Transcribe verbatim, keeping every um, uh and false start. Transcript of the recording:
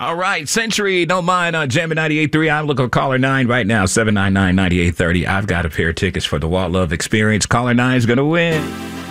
All right, Century, don't mind on Jamming ninety-eight point three. I'm looking for caller nine right now, seven nine nine, nine eight three zero. I've got a pair of tickets for the Walt Love Experience. Caller nine is going to win.